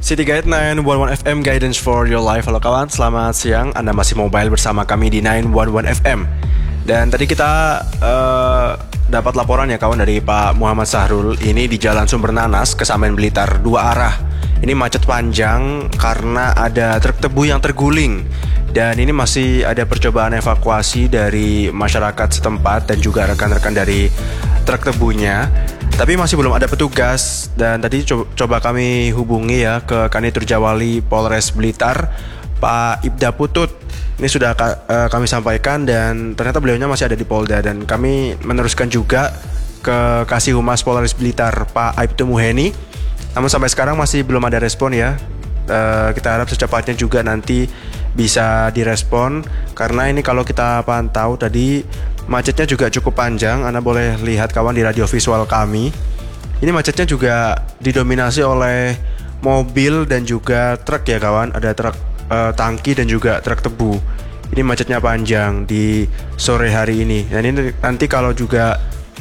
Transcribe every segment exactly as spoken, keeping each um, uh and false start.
City Guide sembilan satu satu F M Guidance for Your Life. Halo kawan, selamat siang. Anda masih mobile bersama kami di sembilan satu satu F M. Dan tadi kita uh, dapat laporan ya kawan dari Pak Muhammad Sahrul. Ini di Jalan Sumber Nanas, Kesamen Blitar, dua arah. Ini macet panjang karena ada truk tebu yang terguling. Dan ini masih ada percobaan evakuasi dari masyarakat setempat dan juga rekan-rekan dari truk tebunya. Tapi masih belum ada petugas. Dan tadi co- coba kami hubungi ya ke Kanitur Jawali Polres Blitar, Pak Ibda Putut. Ini sudah ka- uh, kami sampaikan dan ternyata beliaunya masih ada di Polda. Dan kami meneruskan juga ke Kasih Humas Polres Blitar, Pak Aibtu Muheni. Namun sampai sekarang masih belum ada respon ya. Uh, kita harap secepatnya juga nanti bisa direspon, karena ini kalau kita pantau tadi macetnya juga cukup panjang. Anda boleh lihat kawan di radio visual kami. Ini macetnya juga didominasi oleh mobil dan juga truk ya kawan. Ada truk uh, tangki dan juga truk tebu. Ini macetnya panjang di sore hari ini. Dan ini nanti kalau juga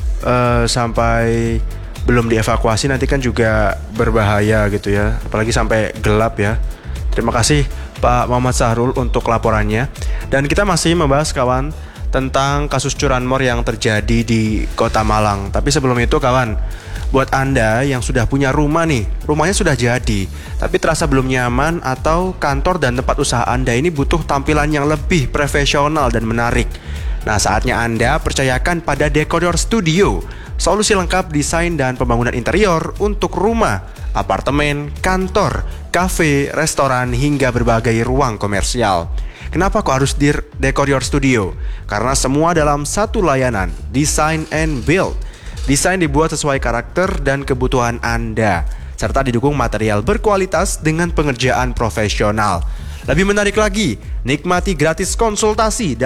uh, sampai belum dievakuasi nanti kan juga berbahaya gitu ya. Apalagi sampai gelap ya. Terima kasih Pak Muhammad Sahrul untuk laporannya. Dan kita masih membahas kawan tentang kasus curanmor yang terjadi di Kota Malang. Tapi sebelum itu kawan, buat Anda yang sudah punya rumah nih, rumahnya sudah jadi, tapi terasa belum nyaman, atau kantor dan tempat usaha Anda ini butuh tampilan yang lebih profesional dan menarik. Nah, saatnya Anda percayakan pada Decoder Studio, solusi lengkap desain dan pembangunan interior untuk rumah, apartemen, kantor, kafe, restoran, hingga berbagai ruang komersial. Kenapa kok harus di Decoder Studio? Karena semua dalam satu layanan, Design and Build. Desain dibuat sesuai karakter dan kebutuhan Anda, serta didukung material berkualitas dengan pengerjaan profesional. Lebih menarik lagi, nikmati gratis konsultasi